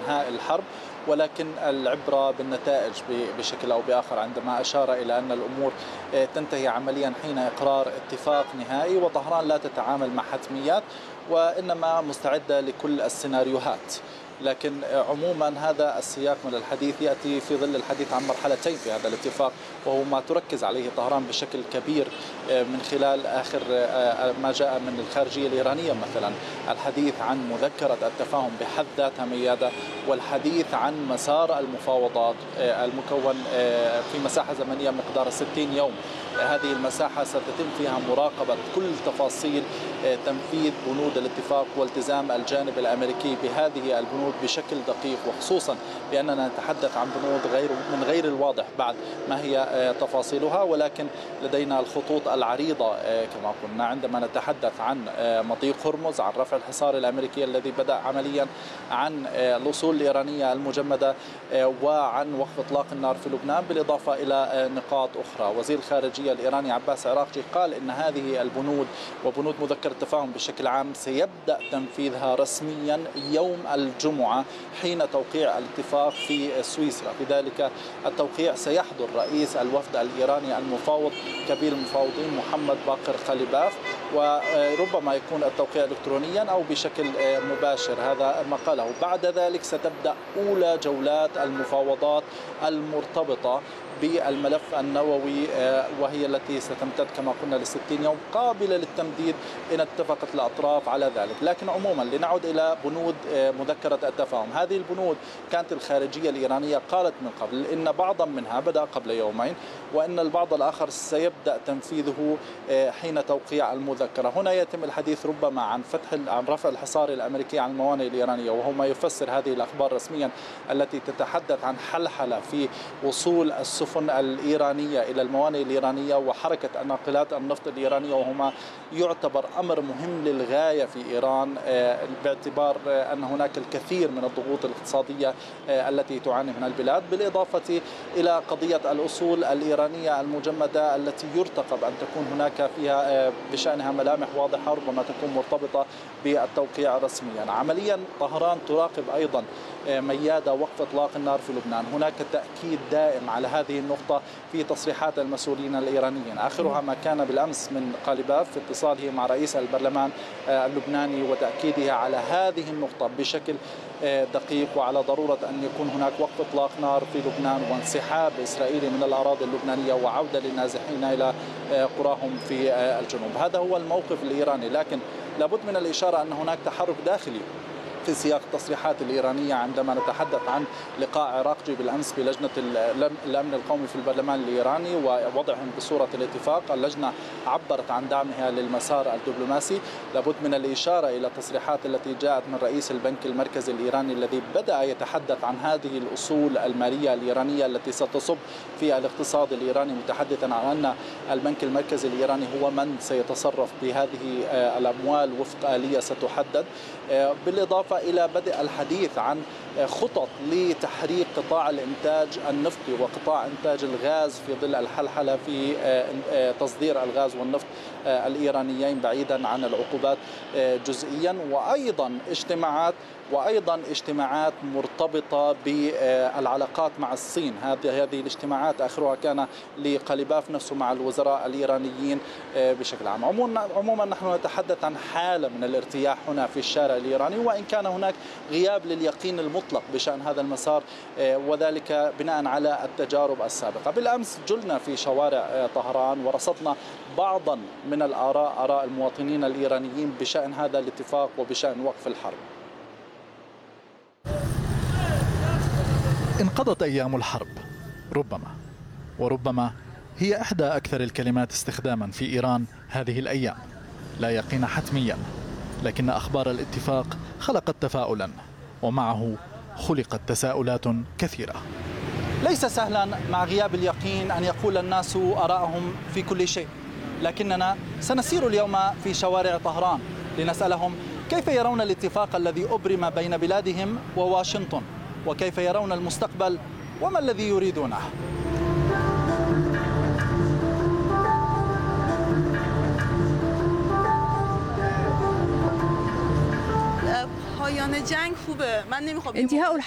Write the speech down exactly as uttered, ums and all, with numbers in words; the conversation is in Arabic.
إنهاء الحرب، ولكن العبرة بالنتائج بشكل أو بآخر، عندما أشار إلى أن الأمور تنتهي عمليا حين إقرار اتفاق نهائي، وطهران لا تتعامل مع حتميات وإنما مستعدة لكل السيناريوهات. لكن عموما هذا السياق من الحديث يأتي في ظل الحديث عن مرحلتين في هذا الاتفاق، وهو ما تركز عليه طهران بشكل كبير من خلال آخر ما جاء من الخارجية الإيرانية، مثلا الحديث عن مذكرة التفاهم بحد ذاتها ميادة، والحديث عن مسار المفاوضات المكون في مساحة زمنية مقدار ستين يوم. هذه المساحة ستتم فيها مراقبة كل تفاصيل تنفيذ بنود الاتفاق والتزام الجانب الأمريكي بهذه البنود بشكل دقيق، وخصوصا بأننا نتحدث عن بنود غير من غير الواضح بعد ما هي تفاصيلها، ولكن لدينا الخطوط العريضة كما قلنا عندما نتحدث عن مضيق هرمز، عن رفع الحصار الأمريكي الذي بدأ عمليا، عن الأصول الإيرانية المجمدة، وعن وقف إطلاق النار في لبنان، بالإضافة إلى نقاط أخرى. وزير الخارجية الإيراني عباس عراقجي قال إن هذه البنود وبنود مذكرة التفاهم بشكل عام سيبدأ تنفيذها رسميا يوم الجمعة حين توقيع الاتفاق في سويسرا. في ذلك التوقيع سيحضر رئيس الوفد الإيراني المفاوض كبير المفاوضين محمد باقر خليباف، وربما يكون التوقيع إلكترونيا أو بشكل مباشر، هذا ما قاله. بعد ذلك ستبدأ أولى جولات المفاوضات المرتبطة بالملف النووي، وهي التي ستمتد كما قلنا لستين يوم، قابلة للتمديد إن اتفقت الأطراف على ذلك. لكن عموما لنعود إلى بنود مذكرة التفاهم، هذه البنود كانت الخارجية الإيرانية قالت من قبل إن بعضا منها بدأ قبل يومين، وإن البعض الآخر سيبدأ تنفيذه حين توقيع المذكرة. هنا يتم الحديث ربما عن فتح عن رفع الحصار الأمريكي عن الموانئ الإيرانية، وهو ما يفسر هذه الأخبار رسميا التي تتحدث عن حلحلة في وصول السفن الإيرانية إلى الموانئ الإيرانية وحركة ناقلات النفط الإيرانية، وهما يعتبر أمر مهم للغاية في إيران باعتبار أن هناك الكثير من الضغوط الاقتصادية التي تعاني منها البلاد، بالإضافة إلى قضية الأصول الإيرانية المجمدة التي يرتقب أن تكون هناك فيها بشأنها ملامح واضحة ربما تكون مرتبطة بالتوقيع رسميا. عمليا طهران تراقب أيضا ميادة وقف إطلاق النار في لبنان. هناك تأكيد دائم على هذه النقطة في تصريحات المسؤولين الإيرانيين، آخرها ما كان بالأمس من قالباف في اتصاله مع رئيس البرلمان اللبناني وتأكيده على هذه النقطة بشكل دقيق، وعلى ضرورة أن يكون هناك وقف إطلاق نار في لبنان وانسحاب إسرائيلي من الأراضي اللبنانية وعودة للنازحين إلى قراهم في الجنوب. هذا هو الموقف الإيراني، لكن لابد من الإشارة أن هناك تحرك داخلي في سياق التصريحات الإيرانية. عندما نتحدث عن لقاء عراقجي بالأمس بلجنة الأمن القومي في البرلمان الإيراني ووضعهم بصورة الاتفاق، اللجنة عبرت عن دعمها للمسار الدبلوماسي. لابد من الإشارة إلى التصريحات التي جاءت من رئيس البنك المركزي الإيراني الذي بدأ يتحدث عن هذه الأصول المالية الإيرانية التي ستصب في الاقتصاد الإيراني، متحدثا عن أن البنك المركزي الإيراني هو من سيتصرف بهذه الأموال وفق آلية ستحدد، بالإضافة إلى بدء الحديث عن خطط لتحريك قطاع الإنتاج النفطي وقطاع إنتاج الغاز في ظل الحلحلة في تصدير الغاز والنفط الإيرانيين بعيدا عن العقوبات جزئيا، وأيضا اجتماعات وأيضا اجتماعات مرتبطة بالعلاقات مع الصين. هذه هذه الاجتماعات آخرها كان لقليباف نفسه مع الوزراء الإيرانيين بشكل عام. عموما عموما نحن نتحدث عن حالة من الارتياح هنا في الشارع الإيراني، وإن كان هناك غياب لليقين المطلق بشأن هذا المسار، وذلك بناء على التجارب السابقة. بالأمس جلنا في شوارع طهران ورصدنا بعضا من الآراء آراء المواطنين الإيرانيين بشأن هذا الاتفاق وبشأن وقف الحرب. انقضت أيام الحرب ربما وربما هي إحدى أكثر الكلمات استخداما في إيران هذه الأيام. لا يقين حتميا، لكن أخبار الاتفاق خلقت تفاؤلا، ومعه خلقت تساؤلات كثيرة. ليس سهلا مع غياب اليقين أن يقول الناس آراءهم في كل شيء، لكننا سنسير اليوم في شوارع طهران لنسألهم كيف يرون الاتفاق الذي أبرم بين بلادهم وواشنطن، وكيف يرون المستقبل وما الذي يريدونه. انتهاء